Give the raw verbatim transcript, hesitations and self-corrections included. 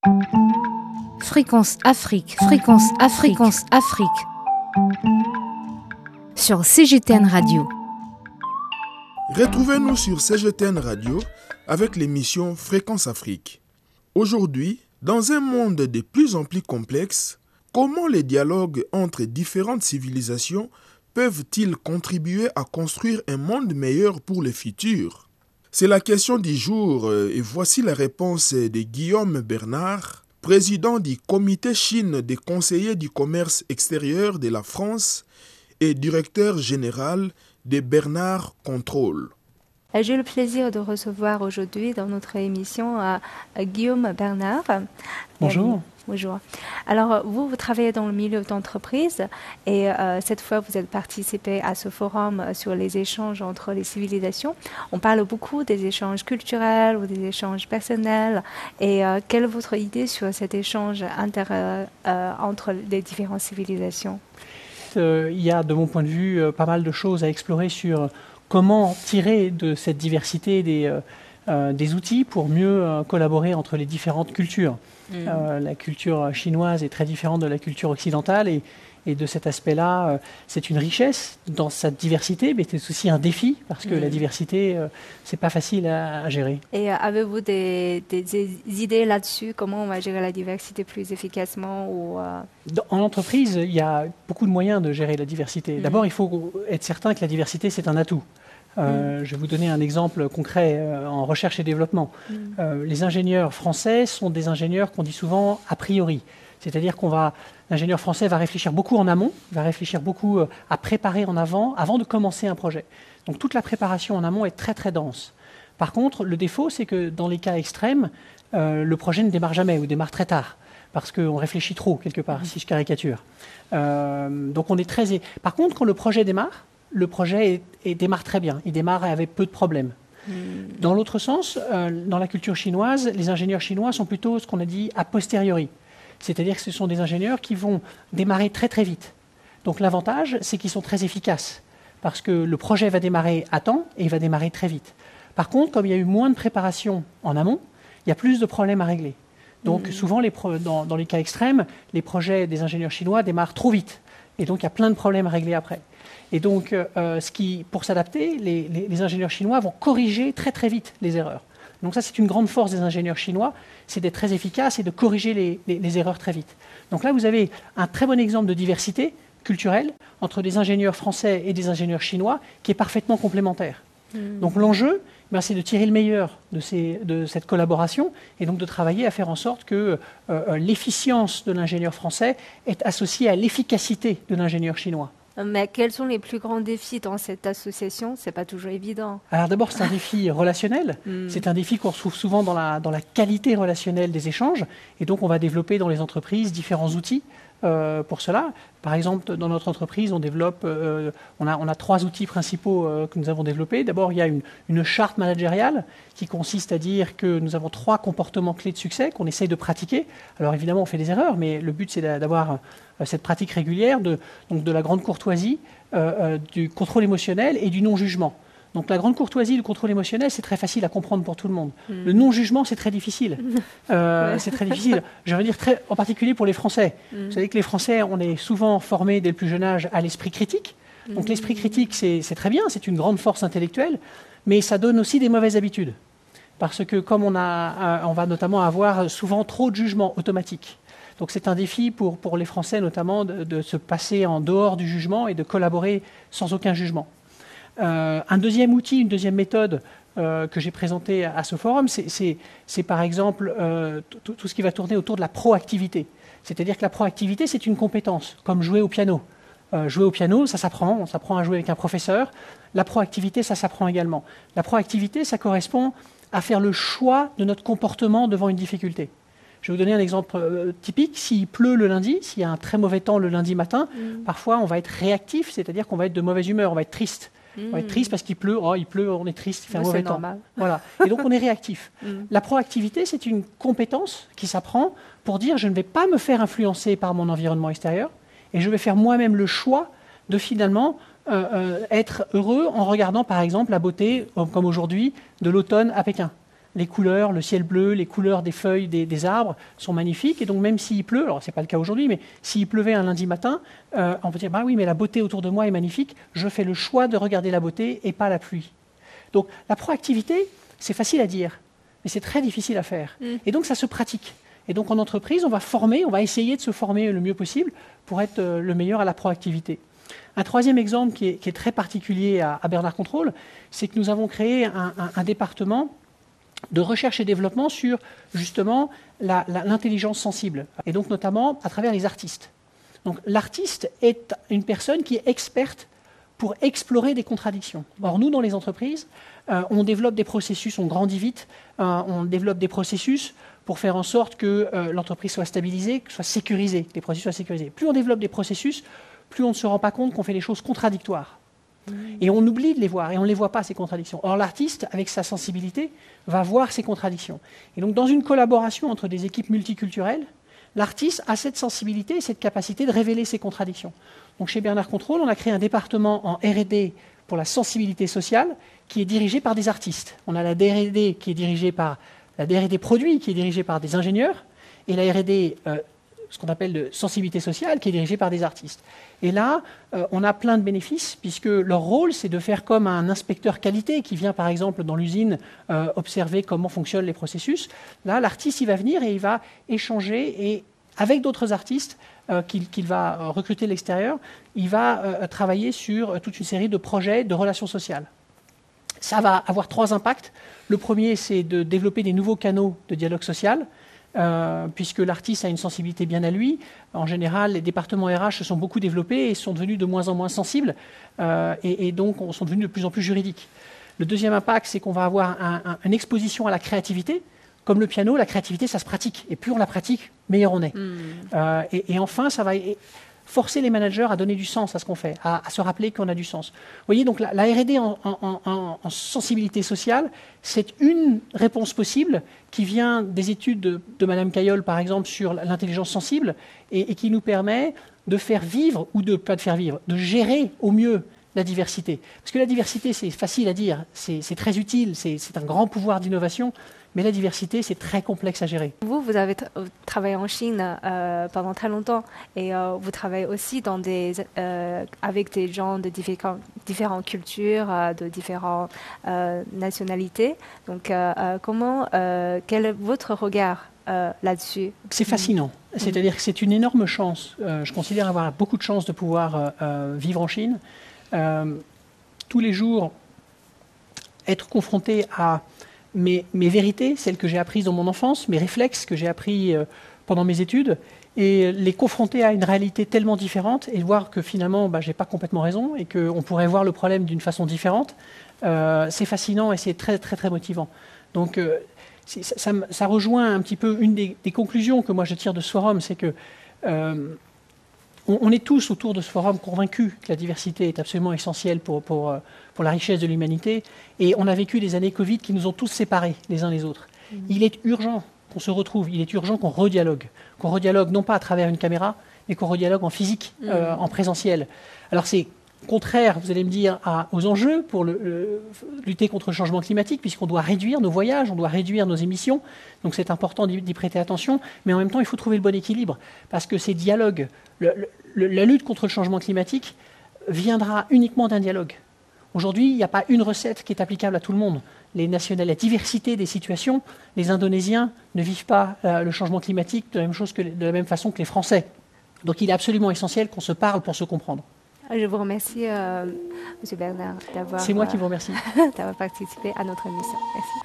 Fréquence Afrique, Fréquence Afrique, Fréquence Afrique. Sur C G T N Radio. Retrouvez-nous sur C G T N Radio avec l'émission Fréquence Afrique. Aujourd'hui, dans un monde de plus en plus complexe, comment les dialogues entre différentes civilisations peuvent-ils contribuer à construire un monde meilleur pour le futur? C'est la question du jour et voici la réponse de Guillaume Bernard, président du Comité Chine des conseillers du commerce extérieur de la France et directeur général de Bernard Control. J'ai le plaisir de recevoir aujourd'hui dans notre émission euh, Guillaume Bernard. Bonjour. Bonjour. Alors, vous, vous travaillez dans le milieu d'entreprise et euh, cette fois, vous avez participé à ce forum sur les échanges entre les civilisations. On parle beaucoup des échanges culturels ou des échanges personnels. Et euh, quelle est votre idée sur cet échange inter, euh, entre les différentes civilisations? euh, Il y a, de mon point de vue, euh, pas mal de choses à explorer sur comment tirer de cette diversité des, euh, euh, des outils pour mieux euh, collaborer entre les différentes cultures. Mmh. Euh, la culture chinoise est très différente de la culture occidentale et, et de cet aspect-là, euh, c'est une richesse dans sa diversité, mais c'est aussi un défi parce que mmh. la diversité, euh, c'est pas facile à, à gérer. Et euh, avez-vous des, des, des idées là-dessus, comment on va gérer la diversité plus efficacement ou, euh... dans, En entreprise, il y a beaucoup de moyens de gérer la diversité. Mmh. D'abord, il faut être certain que la diversité, c'est un atout. Euh, mmh. Je vais vous donner un exemple concret euh, en recherche et développement. Mmh. Euh, les ingénieurs français sont des ingénieurs qu'on dit souvent a priori. C'est-à-dire qu'on va, l'ingénieur français va réfléchir beaucoup en amont, va réfléchir beaucoup euh, à préparer en avant, avant de commencer un projet. Donc toute la préparation en amont est très très dense. Par contre, le défaut, c'est que dans les cas extrêmes, euh, le projet ne démarre jamais ou démarre très tard. Parce qu'on réfléchit trop, quelque part, mmh. si je caricature. Euh, donc on est très... Par contre, quand le projet démarre, le projet est, est, démarre très bien. Il démarre avec peu de problèmes. Mmh. Dans l'autre sens, euh, dans la culture chinoise, les ingénieurs chinois sont plutôt ce qu'on a dit a posteriori. C'est-à-dire que ce sont des ingénieurs qui vont démarrer très très vite. Donc l'avantage, c'est qu'ils sont très efficaces. Parce que le projet va démarrer à temps et il va démarrer très vite. Par contre, comme il y a eu moins de préparation en amont, il y a plus de problèmes à régler. Donc mmh. souvent, les pro- dans, dans les cas extrêmes, les projets des ingénieurs chinois démarrent trop vite. Et donc il y a plein de problèmes à régler après. Et donc, euh, ce qui, pour s'adapter, les, les, les ingénieurs chinois vont corriger très très vite les erreurs. Donc ça, c'est une grande force des ingénieurs chinois, c'est d'être très efficace et de corriger les, les, les erreurs très vite. Donc là, vous avez un très bon exemple de diversité culturelle entre des ingénieurs français et des ingénieurs chinois qui est parfaitement complémentaire. Mmh. Donc l'enjeu, ben, c'est de tirer le meilleur de, ces, de cette collaboration et donc de travailler à faire en sorte que euh, l'efficience de l'ingénieur français est associée à l'efficacité de l'ingénieur chinois. Mais quels sont les plus grands défis dans cette association? C'est pas toujours évident. Alors d'abord, c'est un défi relationnel. Mm. C'est un défi qu'on retrouve souvent dans la, dans la qualité relationnelle des échanges. Et donc, on va développer dans les entreprises différents outils euh, pour cela. Par exemple, dans notre entreprise, on développe, euh, on a, on a trois outils principaux euh, que nous avons développés. D'abord, il y a une, une charte managériale qui consiste à dire que nous avons trois comportements clés de succès qu'on essaye de pratiquer. Alors évidemment, on fait des erreurs, mais le but, c'est d'avoir cette pratique régulière de, donc de la grande courtoisie, euh, euh, du contrôle émotionnel et du non-jugement. Donc la grande courtoisie, le contrôle émotionnel, c'est très facile à comprendre pour tout le monde. Mmh. Le non-jugement, c'est très difficile. Euh, ouais. C'est très difficile. Je veux dire, très, en particulier pour les Français. Mmh. Vous savez que les Français, on est souvent formés dès le plus jeune âge à l'esprit critique. Donc mmh. l'esprit critique, c'est très bien, c'est une grande force intellectuelle, mais ça donne aussi des mauvaises habitudes. Parce que comme on, a, on va notamment avoir souvent trop de jugements automatiques. Donc c'est un défi pour, pour les Français notamment de, de se passer en dehors du jugement et de collaborer sans aucun jugement. Euh, un deuxième outil, une deuxième méthode euh, que j'ai présentée à, à ce forum, c'est par exemple euh, tout ce qui va tourner autour de la proactivité. C'est-à-dire que la proactivité, c'est une compétence, comme jouer au piano. Euh, jouer au piano, ça s'apprend, on s'apprend à jouer avec un professeur. La proactivité, ça s'apprend également. La proactivité, ça correspond à faire le choix de notre comportement devant une difficulté. Je vais vous donner un exemple euh, typique. S'il pleut le lundi, s'il y a un très mauvais temps le lundi matin, mmh. parfois on va être réactif, c'est-à-dire qu'on va être de mauvaise humeur, on va être triste. Mmh. On va être triste parce qu'il pleut, oh, il pleut, on est triste, il fait un mauvais temps. Normal. Voilà. Et donc on est réactif. Mmh. La proactivité, c'est une compétence qui s'apprend pour dire je ne vais pas me faire influencer par mon environnement extérieur et je vais faire moi-même le choix de finalement euh, euh, être heureux en regardant par exemple la beauté, comme aujourd'hui, de l'automne à Pékin. les couleurs, le ciel bleu, les couleurs des feuilles des, des arbres sont magnifiques. Et donc même s'il pleut, alors ce n'est pas le cas aujourd'hui, mais s'il pleuvait un lundi matin, euh, on peut dire, bah oui, mais la beauté autour de moi est magnifique, je fais le choix de regarder la beauté et pas la pluie. Donc la proactivité, c'est facile à dire, mais c'est très difficile à faire. Mm. Et donc ça se pratique. Et donc en entreprise, on va former, on va essayer de se former le mieux possible pour être euh, le meilleur à la proactivité. Un troisième exemple qui est, qui est très particulier à, à Bernard Contrôle, c'est que nous avons créé un, un, un département de recherche et développement sur justement la, la, l'intelligence sensible, et donc notamment à travers les artistes. Donc l'artiste est une personne qui est experte pour explorer des contradictions. Or nous, dans les entreprises, euh, on développe des processus, on grandit vite, euh, on développe des processus pour faire en sorte que euh, l'entreprise soit stabilisée, que soit sécurisée, que les processus soient sécurisés. Plus on développe des processus, plus on ne se rend pas compte qu'on fait des choses contradictoires. Mmh. Et on oublie de les voir, et on ne les voit pas, ces contradictions. Or, l'artiste, avec sa sensibilité, va voir ces contradictions. Et donc, dans une collaboration entre des équipes multiculturelles, l'artiste a cette sensibilité et cette capacité de révéler ces contradictions. Donc, chez Bernard Contrôle, on a créé un département en R et D pour la sensibilité sociale qui est dirigé par des artistes. On a la D R et D qui est dirigée par la D R et D produit qui est dirigée par des ingénieurs, et la R et D euh, ce qu'on appelle de sensibilité sociale, qui est dirigée par des artistes. Et là, euh, on a plein de bénéfices, puisque leur rôle, c'est de faire comme un inspecteur qualité qui vient, par exemple, dans l'usine, euh, observer comment fonctionnent les processus. Là, l'artiste, il va venir et il va échanger, et avec d'autres artistes euh, qu'il, qu'il va recruter de l'extérieur, il va euh, travailler sur toute une série de projets de relations sociales. Ça va avoir trois impacts. Le premier, c'est de développer des nouveaux canaux de dialogue social, Euh, puisque l'artiste a une sensibilité bien à lui. En général, les départements R H se sont beaucoup développés et sont devenus de moins en moins sensibles euh, et, et donc sont devenus de plus en plus juridiques. Le deuxième impact, c'est qu'on va avoir un, un, une exposition à la créativité. Comme le piano, la créativité, ça se pratique. Et plus on la pratique, meilleur on est. Mmh. Euh, et, et enfin, ça va forcer les managers à donner du sens à ce qu'on fait, à, à se rappeler qu'on a du sens. Vous voyez, donc la, la R et D en, en, en, en sensibilité sociale, c'est une réponse possible qui vient des études de, de Madame Caillol, par exemple, sur l'intelligence sensible, et, et qui nous permet de faire vivre, ou de pas de faire vivre, de gérer au mieux la diversité. Parce que la diversité, c'est facile à dire, c'est, c'est très utile, c'est, c'est un grand pouvoir d'innovation, mais la diversité, c'est très complexe à gérer. Vous, vous avez tra- travaillé en Chine euh, pendant très longtemps, et euh, vous travaillez aussi dans des, euh, avec des gens de différents, différentes cultures, euh, de différentes euh, nationalités. Donc, euh, euh, comment, euh, quel est votre regard euh, là-dessus? C'est fascinant. Mmh. C'est-à-dire que c'est une énorme chance. Euh, je considère avoir beaucoup de chance de pouvoir euh, euh, vivre en Chine. Euh, tous les jours, être confronté à mes, mes vérités, celles que j'ai apprises dans mon enfance, mes réflexes que j'ai appris euh, pendant mes études, et les confronter à une réalité tellement différente et voir que finalement, bah, je n'ai pas complètement raison et qu'on pourrait voir le problème d'une façon différente, euh, c'est fascinant et c'est très, très, très motivant. Donc, euh, c'est, ça, ça, ça rejoint un petit peu une des, des conclusions que moi je tire de ce forum, c'est que euh, on est tous autour de ce forum convaincus que la diversité est absolument essentielle pour, pour, pour la richesse de l'humanité. Et on a vécu des années Covid qui nous ont tous séparés les uns les autres. Mmh. Il est urgent qu'on se retrouve, il est urgent qu'on redialogue. Qu'on redialogue non pas à travers une caméra, mais qu'on redialogue en physique, mmh. euh, en présentiel. Alors c'est contraire, vous allez me dire, à, aux enjeux pour le, le, lutter contre le changement climatique, puisqu'on doit réduire nos voyages, on doit réduire nos émissions. Donc c'est important d'y, d'y prêter attention. Mais en même temps, il faut trouver le bon équilibre. Parce que ces dialogues, le, le, la lutte contre le changement climatique viendra uniquement d'un dialogue. Aujourd'hui, il n'y a pas une recette qui est applicable à tout le monde. Les nationales, la diversité des situations, les Indonésiens ne vivent pas euh, le changement climatique de la même chose que, de la même façon que les Français. Donc il est absolument essentiel qu'on se parle pour se comprendre. Je vous remercie, euh, M. Bernard, d'avoir, C'est moi qui vous remercie. d'avoir participé à notre émission. Merci.